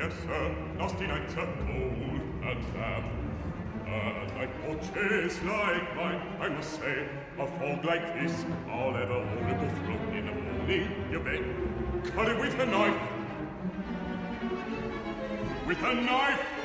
Yes, sir, nasty nights are cold and damp. And like porches like mine, I must say, a fog like this, I'll ever horrible throw in the morning, you may cut it with a knife. With a knife!